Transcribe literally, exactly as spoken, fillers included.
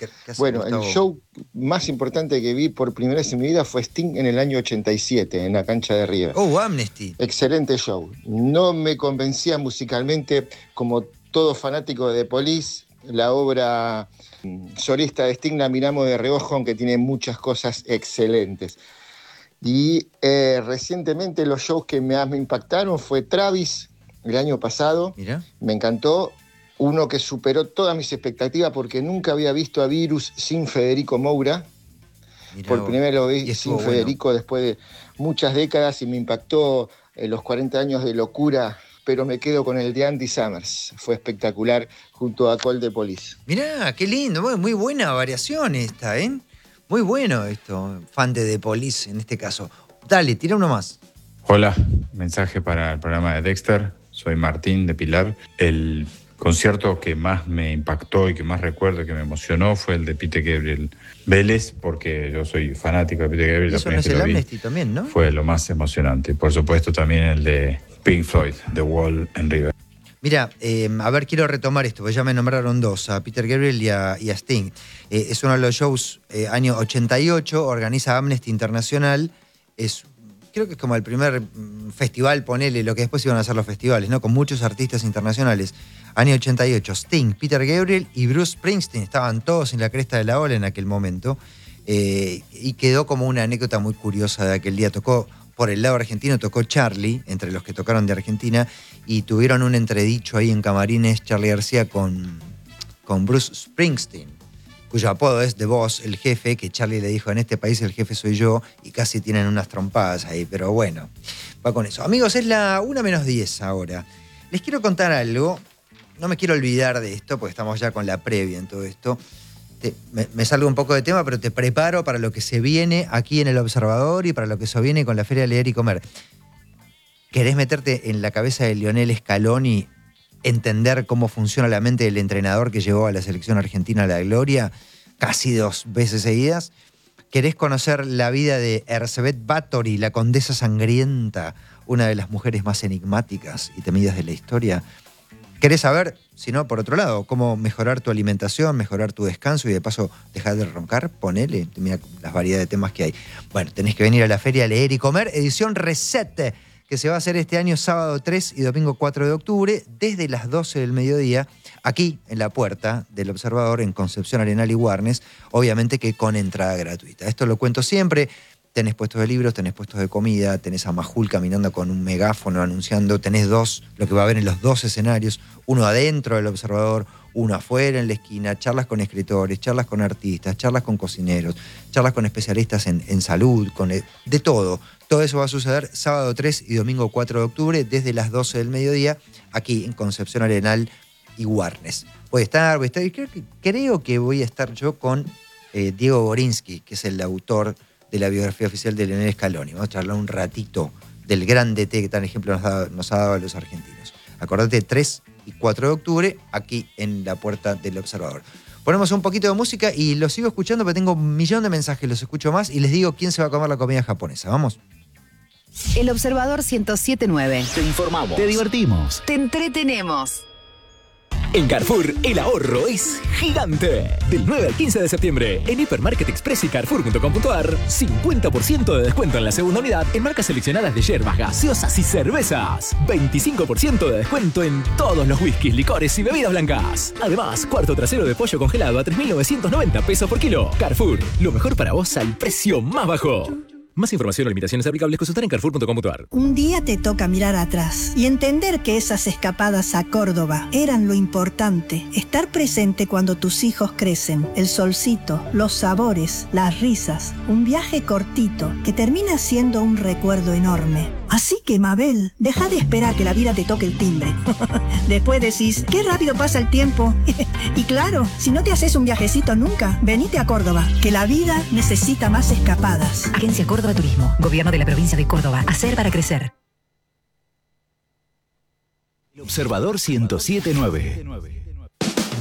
¿Qué, qué hace Bueno, Gustavo? el show más importante que vi por primera vez en mi vida fue Sting en el año ochenta y siete, en la cancha de River. Oh, Amnesty. Excelente show. No me convencía musicalmente, como todo fanático de Police. La obra solista de Sting la miramos de reojo, aunque tiene muchas cosas excelentes. Y eh, recientemente los shows que más me impactaron fue Travis, el año pasado. Mirá. Me encantó. Uno que superó todas mis expectativas porque nunca había visto a Virus sin Federico Moura. Mirá Por vos. primera vez lo Y vi estuvo sin bueno. Federico después de muchas décadas y me impactó eh, los cuarenta años de locura, pero me quedo con el de Andy Summers. Fue espectacular junto a Call de Police. Mirá, qué lindo. Bueno, muy buena variación esta, ¿eh? Muy bueno esto. Fan de The Police en este caso. Dale, tira uno más. Hola, mensaje para el programa de Dexter. Soy Martín de Pilar. El concierto que más me impactó y que más recuerdo y que me emocionó fue el de Peter Gabriel Vélez, porque yo soy fanático de Peter Gabriel. Eso no es el Amnesty también, ¿no? Fue lo más emocionante. Y por supuesto también el de Pink Floyd, The Wall en River. Mira, eh, a ver, quiero retomar esto, porque ya me nombraron dos, a Peter Gabriel y a, y a Sting. Eh, es uno de los shows, eh, año ochenta y ocho, organiza Amnesty Internacional. Es, creo que es como el primer mm, festival, ponele, lo que después iban a ser los festivales, ¿no? Con muchos artistas internacionales. Año ochenta y ocho, Sting, Peter Gabriel y Bruce Springsteen. Estaban todos en la cresta de la ola en aquel momento. Eh, y quedó como una anécdota muy curiosa de aquel día. Tocó, por el lado argentino, tocó Charlie, entre los que tocaron de Argentina, y tuvieron un entredicho ahí en camarines, Charlie García con, con Bruce Springsteen, cuyo apodo es The Boss, el jefe, que Charlie le dijo, en este país el jefe soy yo, y casi tienen unas trompadas ahí, pero bueno, va con eso. Amigos, es la una menos diez ahora. Les quiero contar algo, no me quiero olvidar de esto, porque estamos ya con la previa en todo esto. Te, me, me salgo un poco de tema, pero te preparo para lo que se viene aquí en El Observador y para lo que se viene con la Feria de Leer y Comer. ¿Querés meterte en la cabeza de Lionel Scaloni, entender cómo funciona la mente del entrenador que llevó a la selección argentina a la gloria casi dos veces seguidas? ¿Querés conocer la vida de Erzsébet Báthory, la condesa sangrienta, una de las mujeres más enigmáticas y temidas de la historia? ¿Querés saber, si no, por otro lado, cómo mejorar tu alimentación, mejorar tu descanso y de paso dejar de roncar? Ponele, mira las variedades de temas que hay. Bueno, tenés que venir a la Feria a Leer y Comer, edición Reset, que se va a hacer este año sábado tres y domingo cuatro de octubre, desde las doce del mediodía, aquí en la puerta del Observador, en Concepción Arenal y Warnes, obviamente que con entrada gratuita. Esto lo cuento siempre. Tenés puestos de libros, tenés puestos de comida, tenés a Majul caminando con un megáfono anunciando, tenés dos, lo que va a haber en los dos escenarios, uno adentro del Observador, uno afuera en la esquina, charlas con escritores, charlas con artistas, charlas con cocineros, charlas con especialistas en, en salud, con de todo. Todo eso va a suceder sábado tres y domingo cuatro de octubre desde las doce del mediodía, aquí en Concepción Arenal y Warnes. Voy a estar, voy a estar, creo que, creo que voy a estar yo con eh, Diego Borinsky, que es el autor de la biografía oficial de Lionel Scaloni. Vamos a charlar un ratito del gran D T que tan ejemplo nos, da, nos ha dado a los argentinos. Acordate, tres y cuatro de octubre, aquí en la puerta del Observador. Ponemos un poquito de música y lo sigo escuchando, pero tengo un millón de mensajes, los escucho más y les digo quién se va a comer la comida japonesa. ¿Vamos? El Observador ciento siete punto nueve. Te informamos. Te divertimos. Te entretenemos. En Carrefour, el ahorro es gigante. Del nueve al quince de septiembre, en Hipermarket Express y Carrefour punto com punto ar, cincuenta por ciento de descuento en la segunda unidad en marcas seleccionadas de yerbas, gaseosas y cervezas. veinticinco por ciento de descuento en todos los whiskies, licores y bebidas blancas. Además, cuarto trasero de pollo congelado a tres mil novecientos noventa pesos por kilo. Carrefour, lo mejor para vos al precio más bajo. Más información o limitaciones aplicables consultar en Carrefour punto com punto ar. Un día te toca mirar atrás y entender que esas escapadas a Córdoba eran lo importante. Estar presente cuando tus hijos crecen, el solcito, los sabores, las risas, un viaje cortito que termina siendo un recuerdo enorme. Así que, Mabel, deja de esperar que la vida te toque el timbre. Después decís, qué rápido pasa el tiempo. Y claro, si no te haces un viajecito nunca, venite a Córdoba, que la vida necesita más escapadas. Agencia Córdoba Turismo, Gobierno de la Provincia de Córdoba. Hacer para crecer. El Observador ciento siete punto nueve.